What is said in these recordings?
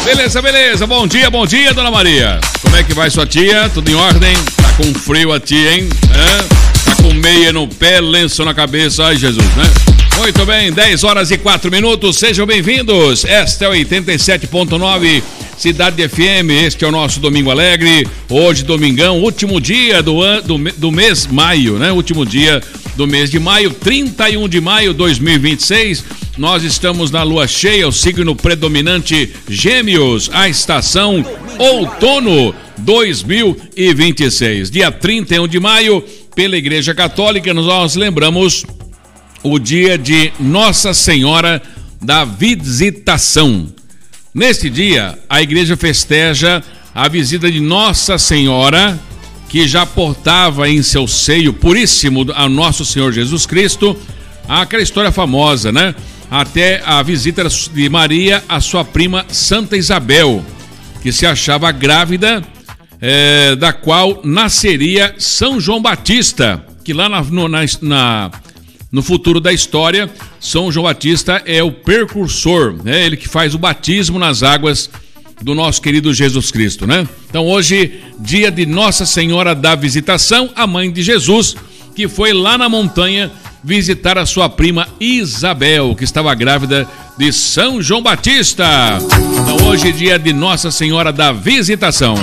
Beleza. Bom dia, dona Maria. Como é que vai sua tia? Tudo em ordem? Tá com frio a tia, hein? Tá com meia no pé, lenço na cabeça. Ai, Jesus, né? Muito bem, 10h04. Sejam bem-vindos. Esta é 87.9 Cidade FM. Este é o nosso Domingo Alegre. Hoje, domingão, último dia do mês maio, né? Último dia do mês de maio, 31 de maio de 2026. Nós estamos na lua cheia, o signo predominante Gêmeos, a estação outono 2026. Dia 31 de maio, pela Igreja Católica, nós lembramos o dia de Nossa Senhora da Visitação. Neste dia, a igreja festeja a visita de Nossa Senhora, que já portava em seu seio puríssimo a nosso Senhor Jesus Cristo, aquela história famosa, né? Até a visita de Maria à sua prima Santa Isabel, que se achava grávida, da qual nasceria São João Batista, que lá no futuro da história, São João Batista é o precursor, né? Ele que faz o batismo nas águas do nosso querido Jesus Cristo, né? Então hoje, dia de Nossa Senhora da Visitação, a mãe de Jesus, que foi lá na montanha visitar a sua prima Isabel, que estava grávida de São João Batista. Então hoje, dia de Nossa Senhora da Visitação.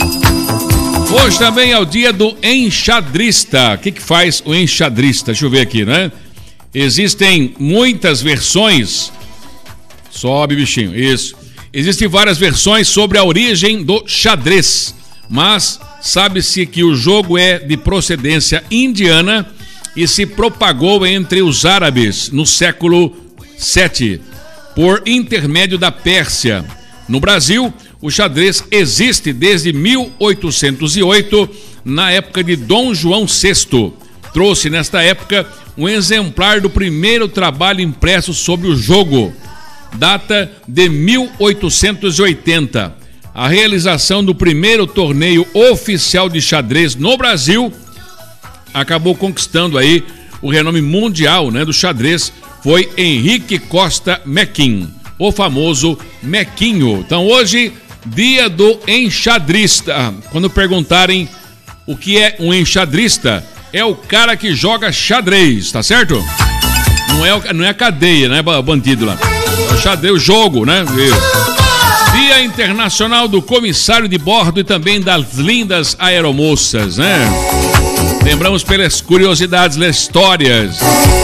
Hoje também é o dia do enxadrista. O que faz o enxadrista? Deixa eu ver aqui, né? Existem muitas versões. Sobe, bichinho. Isso. Existem várias versões sobre a origem do xadrez, mas sabe-se que o jogo é de procedência indiana e se propagou entre os árabes no século VII, por intermédio da Pérsia. No Brasil, o xadrez existe desde 1808, na época de Dom João VI. Trouxe nesta época um exemplar do primeiro trabalho impresso sobre o jogo. Data de 1880. A realização do primeiro torneio oficial de xadrez no Brasil acabou conquistando aí o renome mundial, né, do xadrez. Foi Henrique Costa Mequin, o famoso Mequinho. Então hoje, dia do enxadrista. Quando perguntarem o que é um enxadrista, é o cara que joga xadrez, tá certo? Não é a cadeia, né, bandido lá. É o xadrez, o jogo, né? Dia Internacional do Comissário de Bordo e também das lindas aeromoças, né? Lembramos pelas curiosidades, das histórias.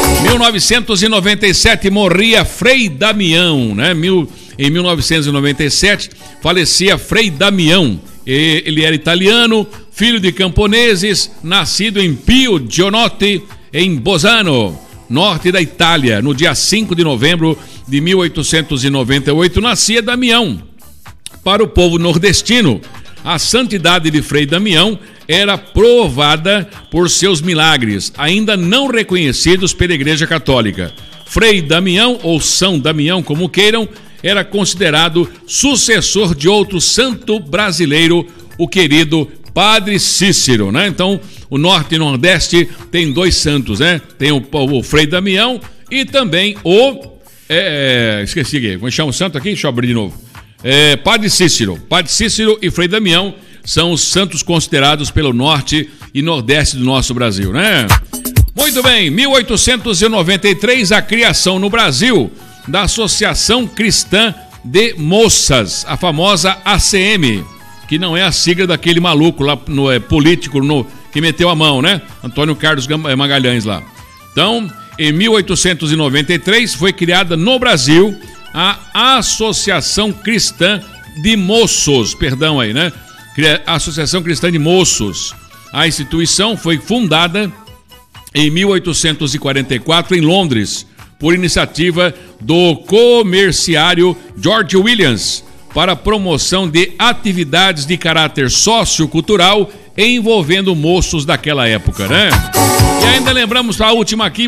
1997 morria Frei Damião, né? Em 1997 falecia Frei Damião. Ele era italiano, filho de camponeses, nascido em Pio Gianotti, em Bolzano, norte da Itália. No dia 5 de novembro de 1898 nascia Damião. Para o povo nordestino, a santidade de Frei Damião era provada por seus milagres, ainda não reconhecidos pela Igreja Católica. Frei Damião, ou São Damião, como queiram, era considerado sucessor de outro santo brasileiro, o querido Padre Cícero, né? Então, o Norte e Nordeste tem dois santos, né? Tem o Frei Damião e também esqueci aqui, como chama o santo aqui? Deixa eu abrir de novo. Padre Cícero. Padre Cícero e Frei Damião são os santos considerados pelo Norte e Nordeste do nosso Brasil, né? Muito bem, 1893, a criação no Brasil da Associação Cristã de Moças, a famosa ACM, que não é a sigla daquele maluco lá, político, que meteu a mão, né? Antônio Carlos Magalhães lá. Então, em 1893, foi criada no Brasil a Associação Cristã de Moços, Associação Cristã de Moços. A instituição foi fundada em 1844 em Londres, por iniciativa do comerciário George Williams, para promoção de atividades de caráter sociocultural envolvendo moços daquela época, né? E ainda lembramos a última aqui,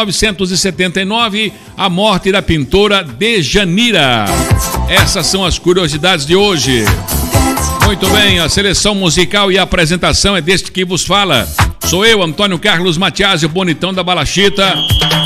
1979, a morte da pintora Djanira. Essas são as curiosidades de hoje. Muito bem, a seleção musical e a apresentação é deste que vos fala. Sou eu, Antônio Carlos Matias, o bonitão da Balachita.